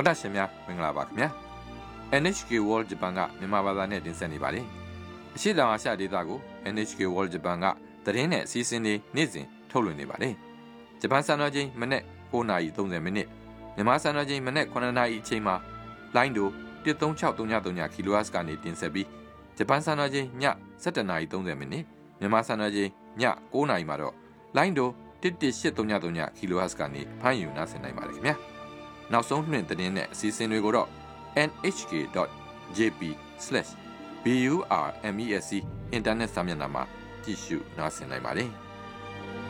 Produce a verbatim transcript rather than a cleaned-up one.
တော်တာရှင်များမင်္ဂလာပါခင်ဗျာ N H K World Japan ကမြန်မာဘာသာနဲ့တင်ဆက်နေပါတယ်အရှိတောင်အာရှဒေသကို N H K World Japan ကသတင်းနဲ့အစီအစဉ်တွေနေ့စဉ်ထုတ်လွှင့်နေပါတယ်ဂျပန်စံတော်ချိန်မနက်၉နာရီ၃၀မိနစ်မြန်မာစံတော်ချိန်မနက်9နာရီအချိန်မှာလိုင်းဒိုone three six three three three ကီလိုဟတ်စ်ကနေတင်ဆက်ပြီးဂျပန်စံတော်ချိန်ညone oneနာရီ၃၀မိနစ်မြန်မာစံတော်ချိန်ည9နာရီမှာတော့လိုင်းဒိုone one eight three three threeကီလိုဟတ်စ်ကနေဖမ်းယူနားဆင်နိုင်ပါတယ်ခင်ဗျာနောက်ဆုံးနှင့်သတင်းနဲ့အစီအစဉ်တွေကိုတော့ n h k dot j p slash burmesc အင်တာနက်စာမျက်နှာမှာကြည့်ရှုနားဆင်နိုင်ပါတယ်